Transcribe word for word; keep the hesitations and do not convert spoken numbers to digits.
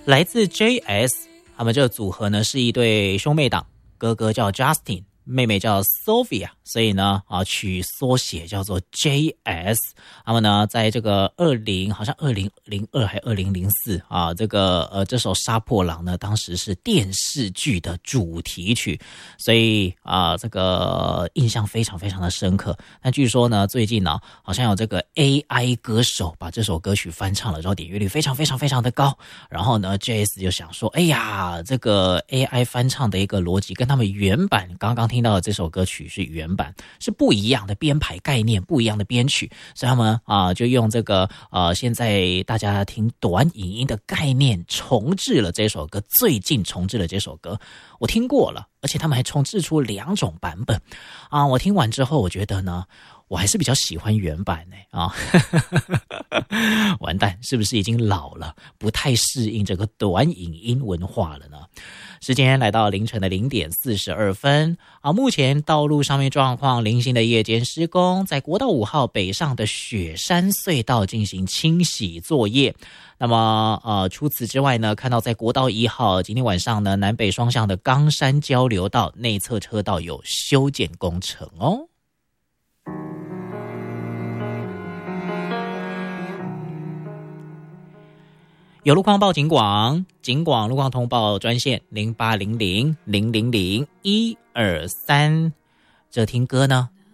来自 J S， 他们这个组合呢是一对兄妹档，哥哥叫 Justin， 妹妹叫 Sophia， 所以呢啊取缩写叫做 J S。 他们呢在这个二零好像二零零二还二零零四啊，这个呃这首杀破狼呢当时是电视剧的主题曲，所以啊这个印象非常非常的深刻。但据说呢最近呢好像有这个 A I 歌手把这首歌曲翻唱了之后，点阅率非常非常非常的高。然后呢 J S 就想说，哎呀，这个 A I 翻唱的一个逻辑跟他们原版刚刚听到的这首歌曲是原版是不一样的编排概念，不一样的编曲，所以他们啊就用这个呃现在大家听短影音的概念重制了这首歌，最近重制了这首歌，我听过了，而且他们还重制出两种版本啊。我听完之后，我觉得呢，我还是比较喜欢原版呢啊。完蛋，是不是已经老了，不太适应这个短影音文化了呢？时间来到凌晨的零点四十二分啊，目前道路上面状况零星的夜间施工，在国道五号北上的雪山隧道进行清洗作业。那么呃，除此之外呢，看到在国道一号今天晚上呢，南北双向的冈山交流道内侧车道有修建工程哦。有路况报警广，警广路况通报专线零八零零零零零一二三。这听歌呢